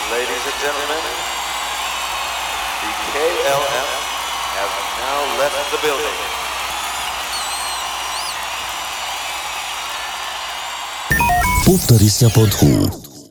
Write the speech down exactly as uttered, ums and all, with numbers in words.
Ladies and gentlemen, the K L M have now left the building. Повторista pod hú.